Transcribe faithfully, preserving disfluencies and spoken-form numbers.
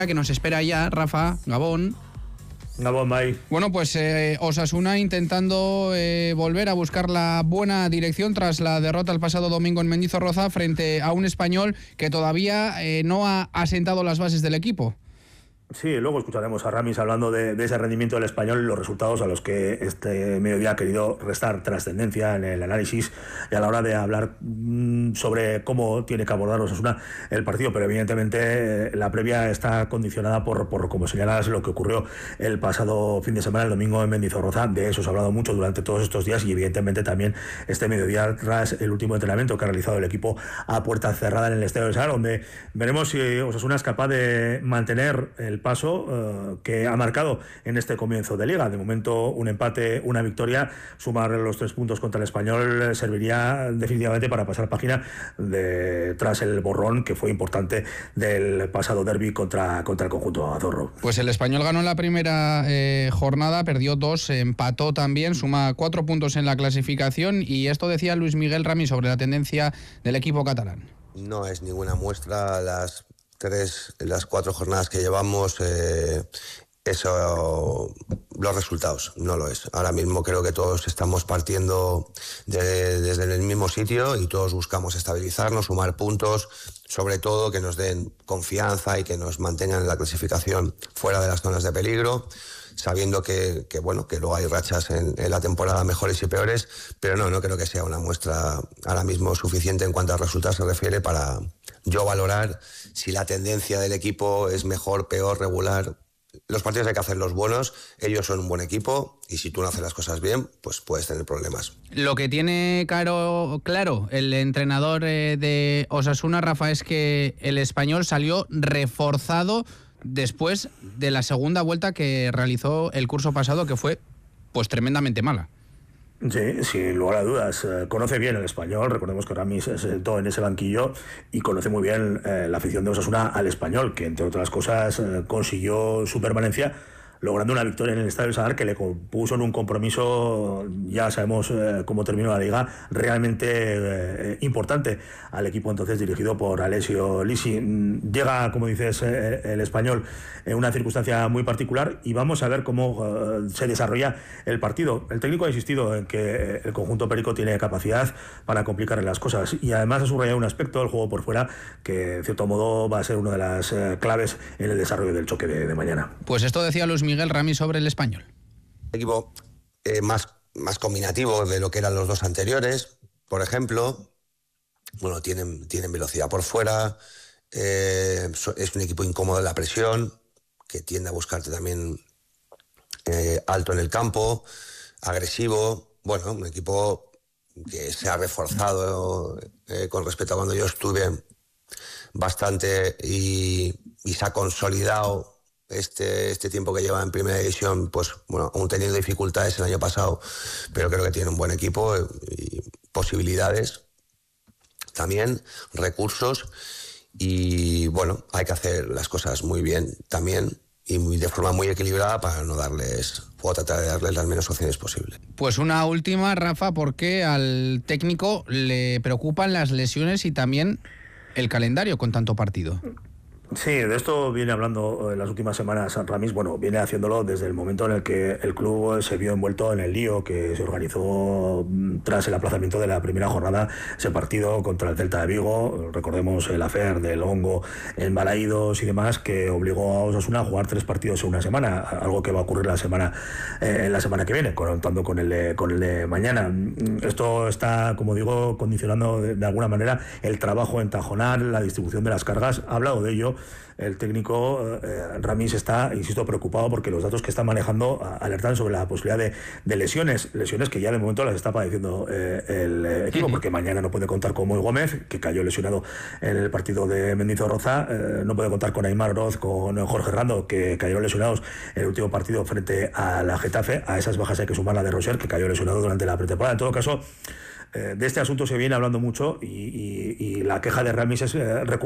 que nos espera ya, Rafa, Gabón. Gabón, bye. Bueno, pues eh, Osasuna intentando eh, volver a buscar la buena dirección tras la derrota el pasado domingo en Mendizorroza frente a un Español que todavía eh, no ha asentado las bases del equipo. Sí, luego escucharemos a Ramis hablando de, de ese rendimiento del Español y los resultados a los que este mediodía ha querido restar trascendencia en el análisis y a la hora de hablar mmm, sobre cómo tiene que abordar Osasuna el partido, pero evidentemente eh, la previa está condicionada por, por, como señalas, lo que ocurrió el pasado fin de semana, el domingo en Mendizorroza. De eso se ha hablado mucho durante todos estos días y evidentemente también este mediodía tras el último entrenamiento que ha realizado el equipo a puerta cerrada en el Estadio del Sadar, donde veremos si Osasuna es capaz de mantener el paso uh, que ha marcado en este comienzo de liga. De momento un empate, una victoria, sumar los tres puntos contra el Español serviría definitivamente para pasar página de, tras el borrón que fue importante del pasado derbi contra, contra el conjunto azorro. Pues el Español ganó en la primera eh, jornada, perdió dos, empató también, suma cuatro puntos en la clasificación, y esto decía Luis Miguel Ramis sobre la tendencia del equipo catalán. No es ninguna muestra las tres, las cuatro jornadas que llevamos, eh, eso, los resultados, no lo es. Ahora mismo creo que todos estamos partiendo de, desde el mismo sitio y todos buscamos estabilizarnos, sumar puntos, sobre todo que nos den confianza y que nos mantengan en la clasificación fuera de las zonas de peligro, sabiendo que, que bueno, que luego hay rachas en, en la temporada mejores y peores, pero no, no creo que sea una muestra ahora mismo suficiente en cuanto a resultados se refiere para yo valorar si la tendencia del equipo es mejor, peor, regular. Los partidos hay que hacerlos buenos, ellos son un buen equipo y si tú no haces las cosas bien, pues puedes tener problemas. Lo que tiene claro, claro el entrenador eh, de Osasuna, Rafa, es que el Español salió reforzado después de la segunda vuelta que realizó el curso pasado, que fue pues tremendamente mala. Sí, sin lugar a dudas. Eh, conoce bien el Español. Recordemos que Ramis se sentó en ese banquillo y conoce muy bien eh, la afición de Osasuna al Español, que entre otras cosas eh, consiguió su permanencia logrando una victoria en el Estadio del Sadar que le compuso en un compromiso, ya sabemos eh, cómo terminó la liga, realmente eh, importante al equipo entonces dirigido por Alessio Lisi. Llega, como dices, eh, el Español en una circunstancia muy particular y vamos a ver cómo eh, se desarrolla el partido. El técnico ha insistido en que el conjunto perico tiene capacidad para complicarle las cosas y además ha subrayado un aspecto, el juego por fuera, que en cierto modo va a ser una de las eh, claves en el desarrollo del choque de, de mañana. Pues esto decía Luis Miguel Ramis sobre el Español. Equipo eh, más, más combinativo de lo que eran los dos anteriores, por ejemplo. Bueno, tienen, tienen velocidad por fuera, eh, es un equipo incómodo en la presión, que tiende a buscarte también eh, alto en el campo, agresivo. Bueno, un equipo que se ha reforzado eh, con respecto a cuando yo estuve bastante y, y se ha consolidado Este, este tiempo que lleva en primera división, pues bueno, aún teniendo dificultades el año pasado, pero creo que tiene un buen equipo y posibilidades también, recursos y bueno, hay que hacer las cosas muy bien también y muy, de forma muy equilibrada para no darles, o tratar de darles las menos opciones posibles. Pues una última, Rafa, porque al técnico le preocupan las lesiones y también el calendario con tanto partido. Sí, de esto viene hablando en las últimas semanas Ramis. Bueno, viene haciéndolo desde el momento en el que el club se vio envuelto en el lío que se organizó tras el aplazamiento de la primera jornada, ese partido contra el Celta de Vigo. Recordemos el afer del hongo en Balaídos y demás, que obligó a Osasuna a jugar tres partidos en una semana, algo que va a ocurrir la semana eh, la semana que viene, contando con el de, con el de mañana. Esto está, como digo, condicionando de, de alguna manera el trabajo en Tajonar, la distribución de las cargas. Ha hablado de ello el técnico eh, Ramis. Está, insisto, preocupado porque los datos que está manejando alertan sobre la posibilidad de, de lesiones, lesiones que ya de momento las está padeciendo eh, el eh, equipo, porque mañana no puede contar con Moy Gómez, que cayó lesionado en el partido de Mendizorroza, eh, no puede contar con Aimar Oroz, con Jorge Rando, que cayeron lesionados en el último partido frente a la Getafe. A esas bajas hay que sumar la de Roger, que cayó lesionado durante la pretemporada. En todo caso, eh, de este asunto se viene hablando mucho y, y, y la queja de Ramis es eh,